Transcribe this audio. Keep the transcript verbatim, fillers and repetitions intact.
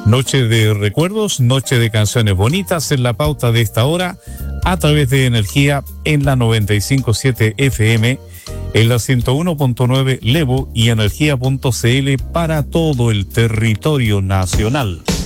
Noche de recuerdos, noche de canciones bonitas en la pauta de esta hora a través de Energía en la noventa y cinco punto siete F M, en la ciento uno punto nueve Levo y energía punto c l para todo el territorio nacional.